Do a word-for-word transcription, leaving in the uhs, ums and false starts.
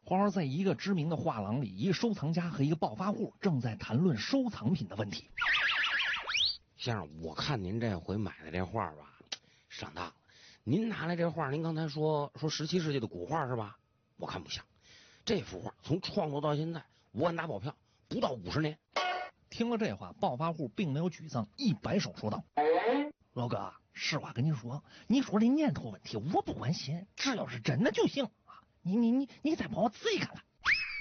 话说，在一个知名的画廊里，一个收藏家和一个暴发户正在谈论收藏品的问题。 先生，我看您这回买的这画吧，上当了。您拿来这画，您刚才说说十七世纪的古画是吧？我看不像。这幅画从创作到现在，我敢打保票，不到五十年。 听了这话，暴发户并没有沮丧，一摆手说道：“老哥，实话跟你说，你说这年头问题我不关心，只要是真的就行啊！你你你你再帮我仔细看看。”